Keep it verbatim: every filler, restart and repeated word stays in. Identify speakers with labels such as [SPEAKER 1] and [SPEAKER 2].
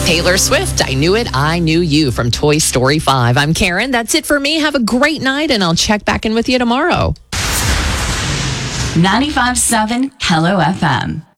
[SPEAKER 1] Taylor Swift, I Knew It, I Knew You from Toy Story five. I'm Karen. That's it for me. Have a great night, and I'll check back in with you tomorrow.
[SPEAKER 2] ninety-five point seven Hello F M.